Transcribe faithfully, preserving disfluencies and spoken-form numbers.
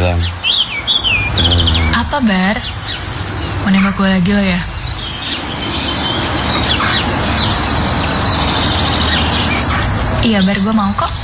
bilang. Hmm. Apa, Bar? Mau nembak gue lagi lo ya? Iya, Bar, gue mau kok.